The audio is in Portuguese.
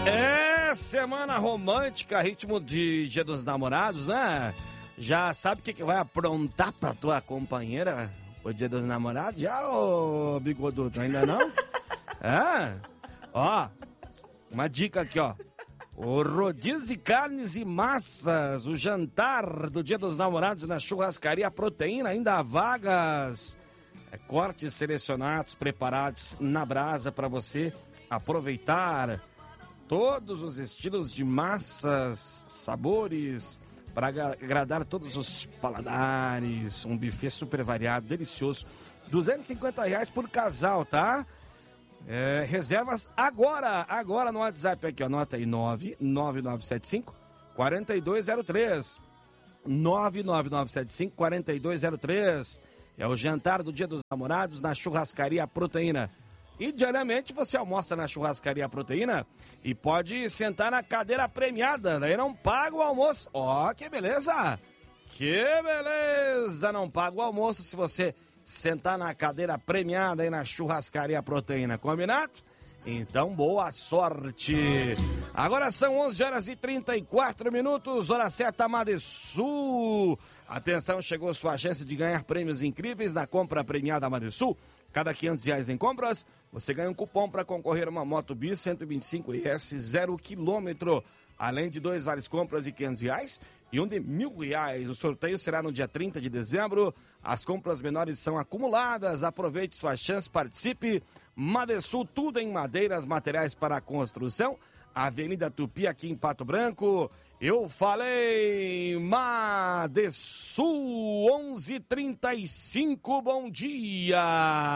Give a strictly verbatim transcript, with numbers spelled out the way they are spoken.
É semana romântica, ritmo de Dia dos Namorados, né? Já sabe o que, que vai aprontar pra tua companheira o Dia dos Namorados? Já, ô bigoduto, ainda não? É? Ó, uma dica aqui, ó. O rodízio de carnes e massas, o jantar do Dia dos Namorados na Churrascaria Proteína, ainda há vagas. É, cortes selecionados, preparados na brasa para você aproveitar todos os estilos de massas, sabores, para agradar todos os paladares. Um buffet super variado, delicioso. duzentos e cinquenta reais por casal, tá? É, reservas agora, agora no WhatsApp aqui, ó, anota aí, nove nove nove sete cinco, quatro dois zero três, nove nove nove sete cinco, quatro dois zero três, é o jantar do Dia dos Namorados na Churrascaria Proteína. E diariamente você almoça na Churrascaria Proteína e pode sentar na cadeira premiada, daí não paga o almoço. Ó, oh, que beleza! Que beleza! Não paga o almoço se você sentar na cadeira premiada aí na Churrascaria Proteína, combinado? Então, boa sorte! Agora são onze horas e trinta e quatro minutos, hora certa, Madesul. Atenção, chegou sua chance de ganhar prêmios incríveis na compra premiada Madesul. Cada quinhentos reais em compras, você ganha um cupom para concorrer a uma Moto Bis cento e vinte e cinco E S zero quilômetro. Além de dois vales compras de quinhentos reais e um de mil reais. O sorteio será no dia trinta de dezembro. As compras menores são acumuladas. Aproveite sua chance, participe. Madesul, tudo em madeiras, materiais para a construção. Avenida Tupi, aqui em Pato Branco. Eu falei, Madesul, onze e trinta e cinco, bom dia.